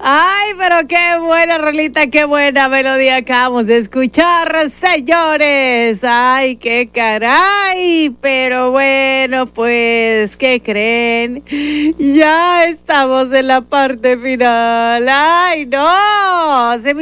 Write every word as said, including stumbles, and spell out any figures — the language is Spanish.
Ay, pero qué buena rolita, qué buena melodía acabamos de escuchar, señores. Ay, qué caray. Pero bueno, pues, ¿qué creen? Ya estamos en la parte final. Ay, no. Se me